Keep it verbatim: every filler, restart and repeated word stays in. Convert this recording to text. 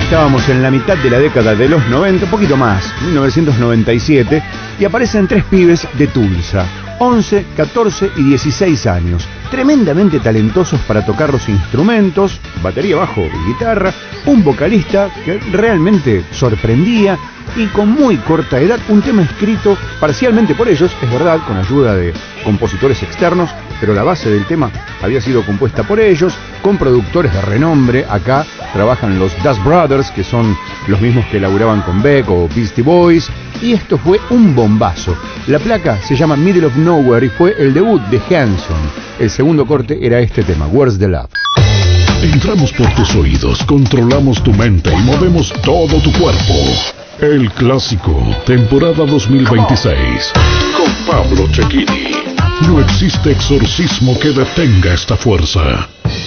Estábamos en la mitad de la década de los noventa, un poquito más, mil novecientos noventa y siete, y aparecen tres pibes de Tulsa, once, catorce y dieciséis años, tremendamente talentosos para tocar los instrumentos, batería, bajo y guitarra, un vocalista que realmente sorprendía y con muy corta edad, un tema escrito parcialmente por ellos, es verdad, con ayuda de compositores externos, pero la base del tema había sido compuesta por ellos, con productores de renombre. Acá trabajan los Dust Brothers, que son los mismos que laburaban con Beck o Beastie Boys, y esto fue un bombazo. La placa se llama Middle of Nowhere y fue el debut de Hanson. El segundo corte era este tema, Where's the Love. Entramos por tus oídos, controlamos tu mente y movemos todo tu cuerpo. El Clásico, temporada dos mil veintiséis, con Pablo Cecchini. No existe exorcismo que detenga esta fuerza.